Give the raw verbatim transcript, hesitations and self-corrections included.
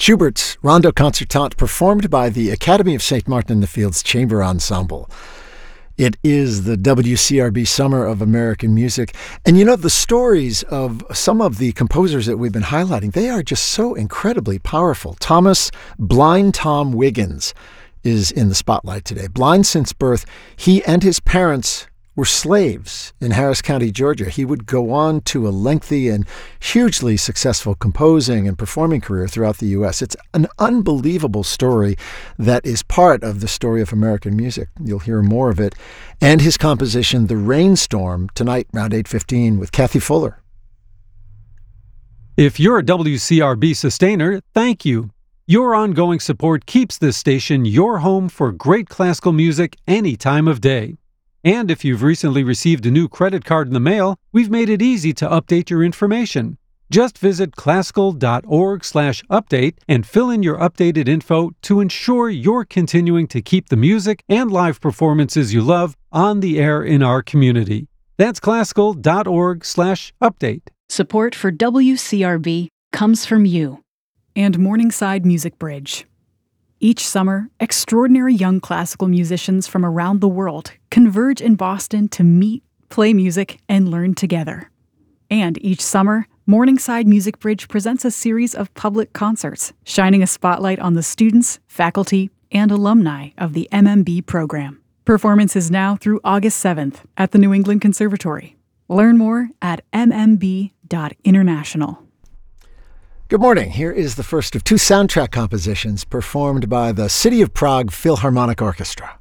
Schubert's Rondo Concertante, performed by the Academy of Saint Martin-in-the-Fields Chamber Ensemble. It is the W C R B Summer of American Music. And you know, the stories of some of the composers that we've been highlighting, they are just so incredibly powerful. Thomas Blind Tom Wiggins is in the spotlight today. Blind since birth, he and his parents were slaves in Harris County, Georgia. He would go on to a lengthy and hugely successful composing and performing career throughout the U S. It's an unbelievable story that is part of the story of American music. You'll hear more of it. And his composition, The Rainstorm, tonight around eight fifteen with Kathy Fuller. If you're a W C R B sustainer, thank you. Your ongoing support keeps this station your home for great classical music any time of day. And if you've recently received a new credit card in the mail, we've made it easy to update your information. Just visit classical.org slash update and fill in your updated info to ensure you're continuing to keep the music and live performances you love on the air in our community. That's classical.org slash update. Support for W C R B comes from you and Morningside Music Bridge. Each summer, extraordinary young classical musicians from around the world converge in Boston to meet, play music, and learn together. And each summer, Morningside Music Bridge presents a series of public concerts, shining a spotlight on the students, faculty, and alumni of the M M B program. Performance is now through August seventh at the New England Conservatory. Learn more at m m b dot international. Good morning. Here is the first of two soundtrack compositions performed by the City of Prague Philharmonic Orchestra.